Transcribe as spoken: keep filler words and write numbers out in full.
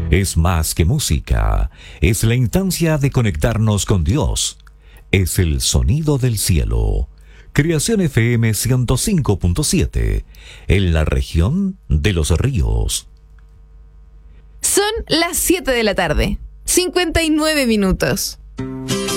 Es más que música, es la instancia de conectarnos con Dios. Es el sonido del cielo. Creación F M ciento cinco punto siete, en la región de Los Ríos. Son las siete de la tarde, cincuenta y nueve minutos.